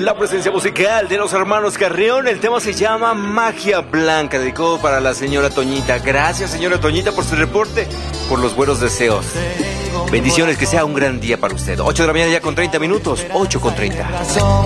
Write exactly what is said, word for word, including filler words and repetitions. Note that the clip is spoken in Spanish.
La presencia musical de los hermanos Carrión. El tema se llama Magia Blanca, dedicado para la señora Toñita. Gracias, señora Toñita, por su reporte, por los buenos deseos. Bendiciones, que sea un gran día para usted. ocho de la mañana ya con treinta minutos, ocho con treinta.